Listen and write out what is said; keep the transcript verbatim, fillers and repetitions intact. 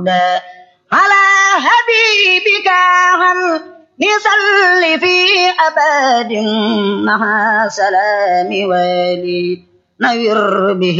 على حبيبك نصلي في أبد مع سلام والي نوير به